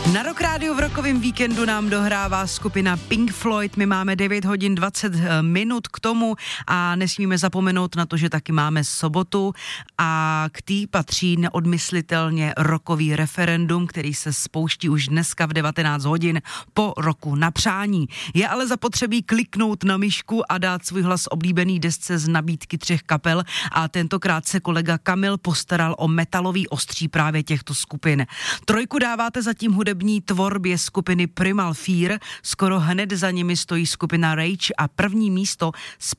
Na Rock Rádiu v rokovém víkendu nám dohrává skupina Pink Floyd. My máme 9 hodin 20 minut k tomu a nesmíme zapomenout na to, že taky máme sobotu a k té patří neodmyslitelně rockový referendum, který se spouští už dneska v 19 hodin po roku na přání. Je ale zapotřebí kliknout na myšku a dát svůj hlas oblíbený desce z nabídky 3 kapel a tentokrát se kolega Kamil postaral o metalový ostří právě těchto skupin. 3 dáváte zatím hudební tvorbě skupiny Primal Fear, skoro hned za nimi stojí skupina Rage a první místo s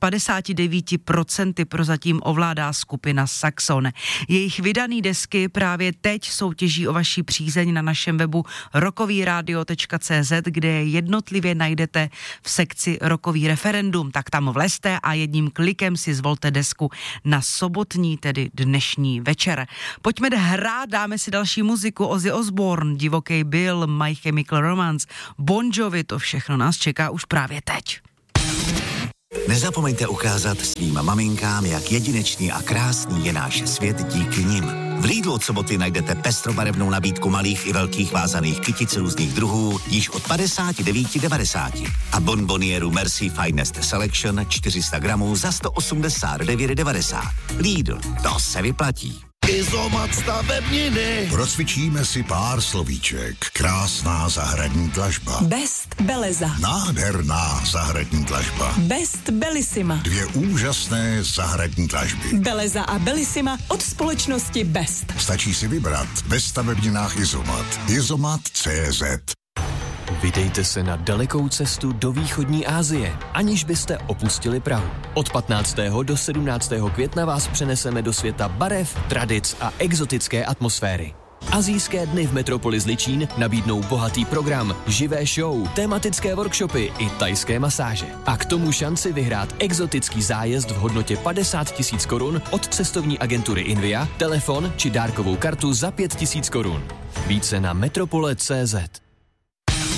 59% prozatím ovládá skupina Saxon. Jejich vydaný desky právě teď soutěží o vaši přízeň na našem webu rockovyradio.cz, kde jednotlivě najdete v sekci Rockový referendum, tak tam vlezte a jedním klikem si zvolte desku na sobotní, tedy dnešní večer. Pojďme hrát, dáme si další muziku. Ozzy Osbourne, Divoký Bill, My Chemical Romance, Bon Jovi, to všechno nás čeká už právě teď. Nezapomeňte ukázat svým maminkám, jak jedinečný a krásný je náš svět díky nim. V Lidlu od soboty najdete pestrobarevnou nabídku malých i velkých vázaných kytic různých druhů již od 59,90 a bonbonieru Merci Finest Selection 400 gramů za 189,90. Lidl, to se vyplatí. Izomat stavebniny. Procvičíme si pár slovíček. Krásná zahradní dlažba. Best Beleza. Nádherná zahradní dlažba. Best Bellissima. 2 úžasné zahradní dlažby. Beleza a Bellissima od společnosti Best. Stačí si vybrat ve stavebninách Izomat. Izomat.cz. Vydejte se na dalekou cestu do východní Asie, aniž byste opustili Prahu. Od 15. do 17. května vás přeneseme do světa barev, tradic a exotické atmosféry. Asijské dny v metropoli Zličín nabídnou bohatý program, živé show, tematické workshopy i thajské masáže. A k tomu šanci vyhrát exotický zájezd v hodnotě 50 000 korun od cestovní agentury Invia, telefon či dárkovou kartu za 5 000 korun. Více na metropole.cz.